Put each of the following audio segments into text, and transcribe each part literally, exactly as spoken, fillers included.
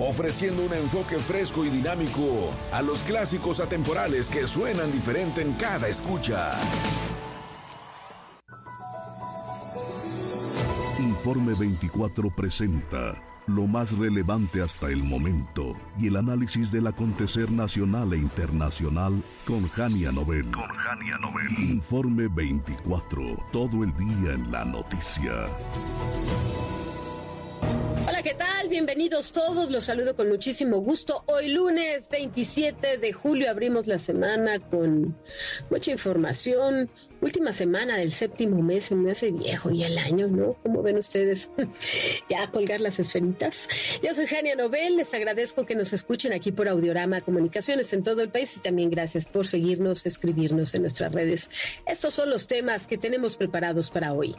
ofreciendo un enfoque fresco y dinámico a los clásicos atemporales que suenan diferente en cada escucha. Informe veinticuatro presenta lo más relevante hasta el momento y el análisis del acontecer nacional e internacional con Jania Nobel. Con Jania Nobel. Informe veinticuatro, todo el día en la noticia. Hola, ¿qué tal? Bienvenidos todos, los saludo con muchísimo gusto. Hoy lunes veintisiete de julio abrimos la semana con mucha información. Última semana del séptimo mes, se me hace viejo y el año, ¿no? ¿Cómo ven ustedes? Ya a colgar las esferitas. Yo soy Jania Nobel, les agradezco que nos escuchen aquí por Audiorama Comunicaciones en todo el país y también gracias por seguirnos, escribirnos en nuestras redes. Estos son los temas que tenemos preparados para hoy.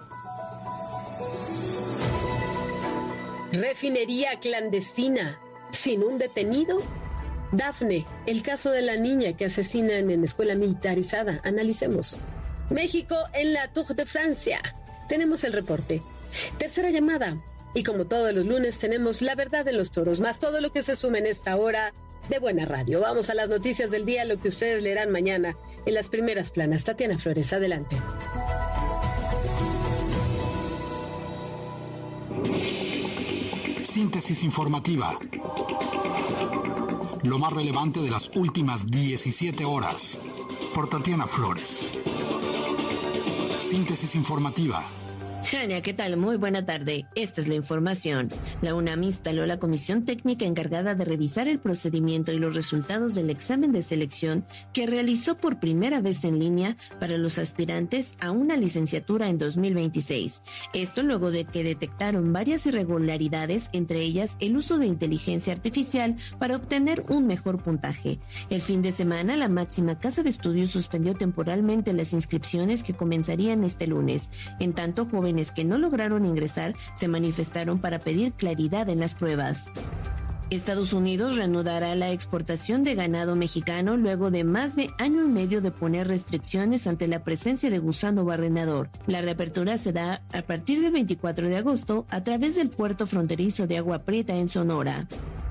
Refinería clandestina, sin un detenido. Dafne, el caso de la niña que asesinan en escuela militarizada. Analicemos. México en la Tour de Francia. Tenemos el reporte. Tercera llamada. Y como todos los lunes tenemos la verdad de los toros, más todo lo que se suma en esta hora de buena radio. Vamos a las noticias del día, lo que ustedes leerán mañana en las primeras planas. Tatiana Flores, adelante. Síntesis informativa. Lo más relevante de las últimas diecisiete horas. Por Tatiana Flores. Síntesis informativa. Jania, ¿qué tal? Muy buena tarde. Esta es la información. La UNAM instaló la comisión técnica encargada de revisar el procedimiento y los resultados del examen de selección que realizó por primera vez en línea para los aspirantes a una licenciatura en dos mil veintiséis. Esto luego de que detectaron varias irregularidades, entre ellas el uso de inteligencia artificial para obtener un mejor puntaje. El fin de semana, la máxima casa de estudios suspendió temporalmente las inscripciones que comenzarían este lunes. En tanto, jóvenes que no lograron ingresar se manifestaron para pedir claridad en las pruebas. Estados Unidos reanudará la exportación de ganado mexicano luego de más de año y medio de poner restricciones ante la presencia de gusano barrenador. La reapertura se da a partir del veinticuatro de agosto a través del puerto fronterizo de Agua Prieta en Sonora.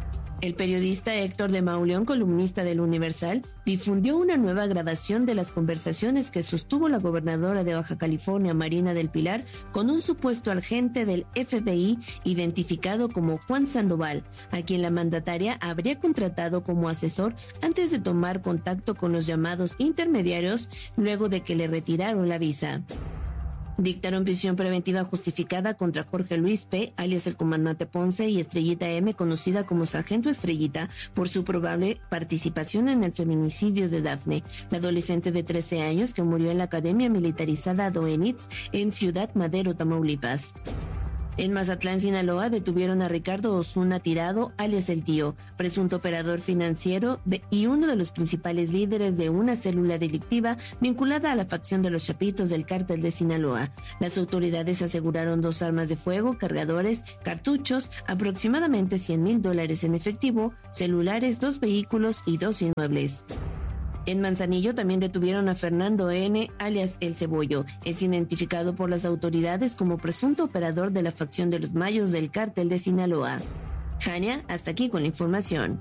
El periodista Héctor de Mauleón, columnista del Universal, difundió una nueva grabación de las conversaciones que sostuvo la gobernadora de Baja California, Marina del Pilar, con un supuesto agente del F B I identificado como Juan Sandoval, a quien la mandataria habría contratado como asesor antes de tomar contacto con los llamados intermediarios luego de que le retiraron la visa. Dictaron prisión preventiva justificada contra Jorge Luis P., alias el comandante Ponce, y Estrellita M., conocida como Sargento Estrellita, por su probable participación en el feminicidio de Dafne, la adolescente de trece años que murió en la Academia Militarizada Doenitz en Ciudad Madero, Tamaulipas. En Mazatlán, Sinaloa, detuvieron a Ricardo Osuna Tirado, alias El Tío, presunto operador financiero de, y uno de los principales líderes de una célula delictiva vinculada a la facción de los Chapitos del Cártel de Sinaloa. Las autoridades aseguraron dos armas de fuego, cargadores, cartuchos, aproximadamente cien mil dólares en efectivo, celulares, dos vehículos y dos inmuebles. En Manzanillo también detuvieron a Fernando N., alias El Cebollo. Es identificado por las autoridades como presunto operador de la facción de los Mayos del Cártel de Sinaloa. Jania, hasta aquí con la información.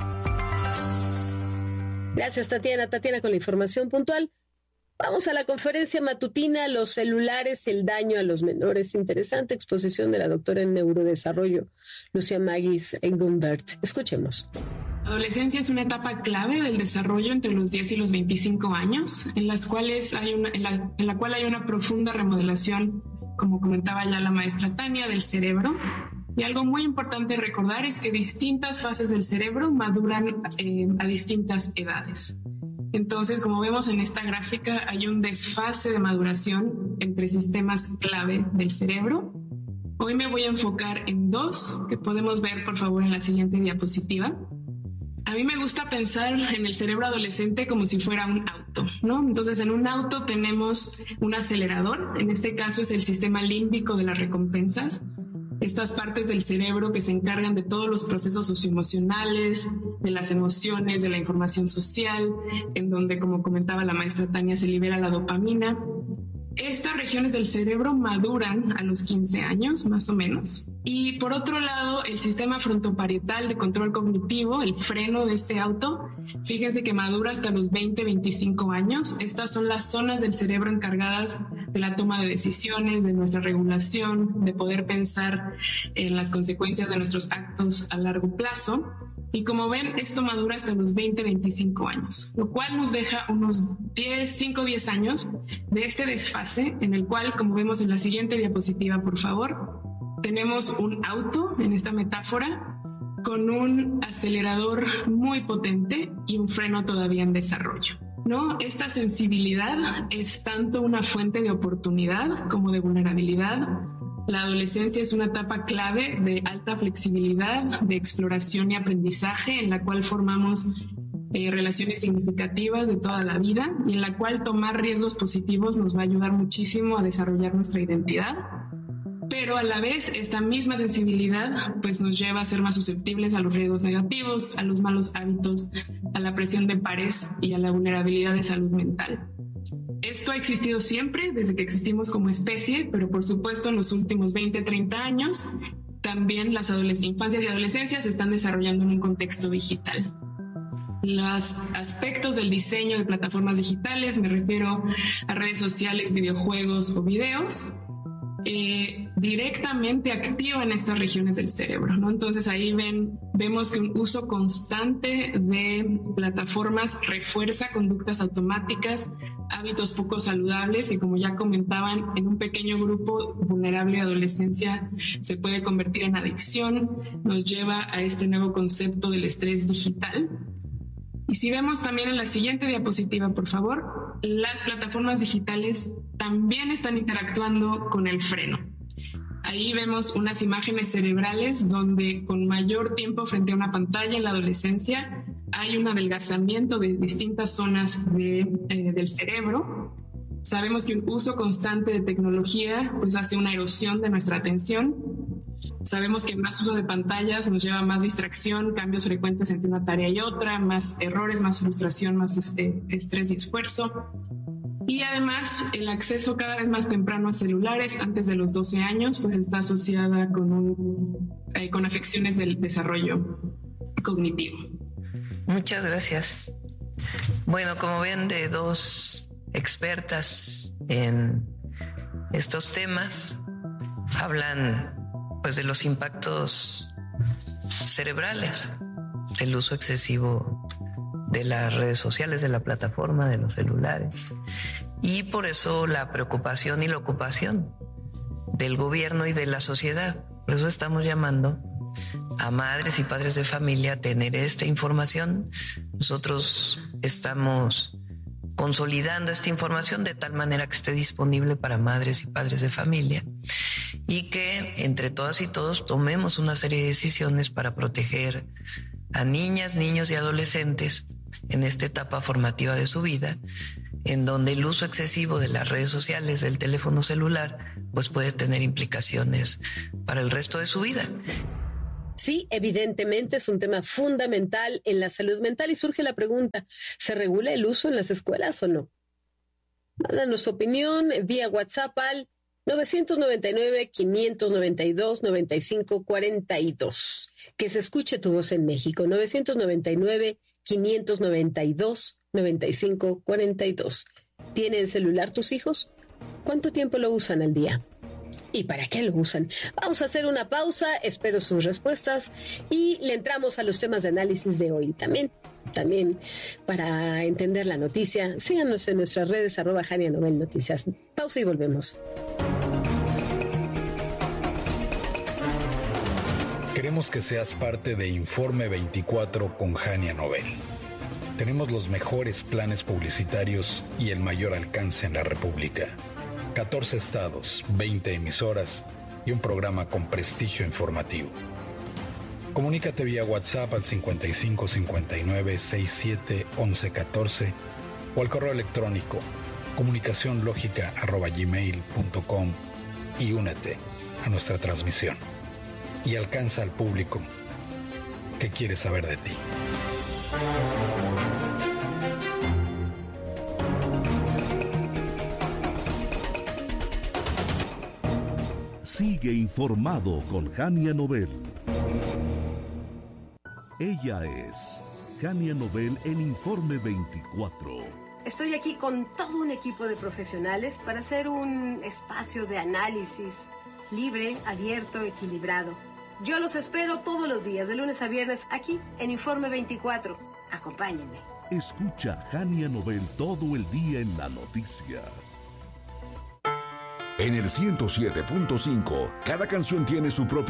Gracias, Tatiana. Tatiana con la información puntual. Vamos a la conferencia matutina, los celulares, el daño a los menores. Interesante exposición de la doctora en neurodesarrollo, Lucia Magis Engunbert. Escuchemos. La adolescencia es una etapa clave del desarrollo entre los diez y los veinticinco años, en las cuales hay una, en la, en la cual hay una profunda remodelación, como comentaba ya la maestra Tania, del cerebro. Y algo muy importante recordar es que distintas fases del cerebro maduran eh, a distintas edades. Entonces, como vemos en esta gráfica, hay un desfase de maduración entre sistemas clave del cerebro. Hoy me voy a enfocar en dos que podemos ver, por favor, en la siguiente diapositiva. A mí me gusta pensar en el cerebro adolescente como si fuera un auto, ¿no? Entonces, en un auto tenemos un acelerador, en este caso es el sistema límbico de las recompensas, estas partes del cerebro que se encargan de todos los procesos socioemocionales, de las emociones, de la información social, en donde, como comentaba la maestra Tania, se libera la dopamina. Estas regiones del cerebro maduran a los quince años, más o menos. Y por otro lado, el sistema frontoparietal de control cognitivo, el freno de este auto, fíjense que madura hasta los veinte, veinticinco años. Estas son las zonas del cerebro encargadas de la toma de decisiones, de nuestra regulación, de poder pensar en las consecuencias de nuestros actos a largo plazo. Y como ven, esto madura hasta los veinte, veinticinco años, lo cual nos deja unos diez, cinco, diez años de este desfase en el cual, como vemos en la siguiente diapositiva, por favor, tenemos un auto en esta metáfora con un acelerador muy potente y un freno todavía en desarrollo, ¿no? Esta sensibilidad es tanto una fuente de oportunidad como de vulnerabilidad. La adolescencia es una etapa clave de alta flexibilidad, de exploración y aprendizaje, en la cual formamos eh, relaciones significativas de toda la vida y en la cual tomar riesgos positivos nos va a ayudar muchísimo a desarrollar nuestra identidad. Pero a la vez, esta misma sensibilidad pues, nos lleva a ser más susceptibles a los riesgos negativos, a los malos hábitos, a la presión de pares y a la vulnerabilidad de salud mental. Esto ha existido siempre, desde que existimos como especie, pero por supuesto en los últimos veinte, treinta años, también las infancias y adolescencias se están desarrollando en un contexto digital. Los aspectos del diseño de plataformas digitales, me refiero a redes sociales, videojuegos o videos, eh, directamente activan estas regiones del cerebro, ¿no? Entonces ahí ven, vemos que un uso constante de plataformas refuerza conductas automáticas, hábitos poco saludables y, como ya comentaban, en un pequeño grupo vulnerable de adolescencia se puede convertir en adicción, nos lleva a este nuevo concepto del estrés digital. Y si vemos también en la siguiente diapositiva, por favor, las plataformas digitales también están interactuando con el freno. Ahí vemos unas imágenes cerebrales donde con mayor tiempo frente a una pantalla en la adolescencia hay un adelgazamiento de distintas zonas de, eh, del cerebro. Sabemos que un uso constante de tecnología pues hace una erosión de nuestra atención. Sabemos que más uso de pantallas nos lleva a más distracción, cambios frecuentes entre una tarea y otra, más errores, más frustración, más eh, estrés y esfuerzo. Y además el acceso cada vez más temprano a celulares antes de los doce años pues está asociada con, un, eh, con afecciones del desarrollo cognitivo. Muchas gracias. Bueno, como ven, de dos expertas en estos temas, hablan pues de los impactos cerebrales del uso excesivo de las redes sociales, de la plataforma, de los celulares, y por eso la preocupación y la ocupación del gobierno y de la sociedad. Por eso estamos llamando a madres y padres de familia a tener esta información. Nosotros estamos consolidando esta información de tal manera que esté disponible para madres y padres de familia y que entre todas y todos tomemos una serie de decisiones para proteger a niñas, niños y adolescentes en esta etapa formativa de su vida, en donde el uso excesivo de las redes sociales, del teléfono celular, pues puede tener implicaciones para el resto de su vida. Sí, evidentemente es un tema fundamental en la salud mental y surge la pregunta, ¿se regula el uso en las escuelas o no? Mándanos tu opinión vía WhatsApp al nueve nueve nueve, cinco nueve dos, nueve cinco cuatro dos. Que se escuche tu voz en México. nueve nueve nueve, cinco nueve dos, nueve cinco cuatro dos. ¿Tienen celular tus hijos? ¿Cuánto tiempo lo usan al día? ¿Y para qué lo usan? Vamos a hacer una pausa, espero sus respuestas y le entramos a los temas de análisis de hoy también. También para entender la noticia, síganos en nuestras redes arroba Jania Novel Noticias. Pausa y volvemos. Queremos que seas parte de Informe veinticuatro con Jania Novel. Tenemos los mejores planes publicitarios y el mayor alcance en la República. catorce estados, veinte emisoras y un programa con prestigio informativo. Comunícate vía WhatsApp al cincuenta y cinco cincuenta y nueve sesenta y siete once catorce o al correo electrónico comunicacionlógica arroba gmail punto com y únete a nuestra transmisión y alcanza al público que quiere saber de ti. Sigue informado con Jania Nobel. Ella es Jania Nobel en Informe veinticuatro. Estoy aquí con todo un equipo de profesionales para hacer un espacio de análisis libre, abierto, equilibrado. Yo los espero todos los días, de lunes a viernes, aquí en Informe veinticuatro. Acompáñenme. Escucha Jania Nobel todo el día en la noticia. En el ciento siete punto cinco, cada canción tiene su propia